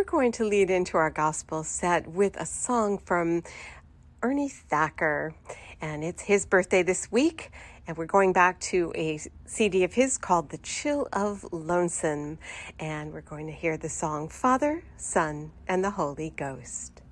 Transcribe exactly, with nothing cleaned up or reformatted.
we're going to lead into our gospel set with a song from Ernie Thacker, and it's his birthday this week, and we're going back to a C D of his called The Chill of Lonesome, and we're going to hear the song Father, Son, and the Holy Ghost.